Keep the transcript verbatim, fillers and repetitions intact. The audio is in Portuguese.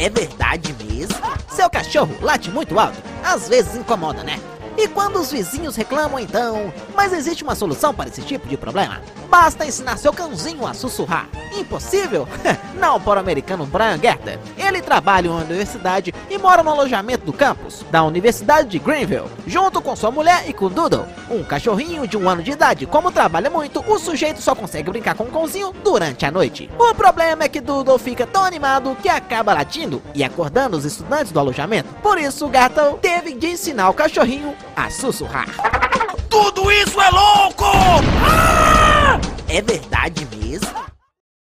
É verdade mesmo? Seu cachorro late muito alto, às vezes incomoda, né? E quando os vizinhos reclamam então? Mas existe uma solução para esse tipo de problema? Basta ensinar seu cãozinho a sussurrar. Impossível? Não para o americano Brian Gerter. Ele trabalha em uma universidade e mora no alojamento do campus da Universidade de Greenville, junto com sua mulher e com Doodle, um cachorrinho de um ano de idade. Como trabalha muito, o sujeito só consegue brincar com o cãozinho durante a noite. O problema é que Doodle fica tão animado que acaba latindo e acordando os estudantes do alojamento. Por isso, Gerter teve de ensinar o cachorrinho a sussurrar. Tudo isso é louco! Ah! É verdade mesmo?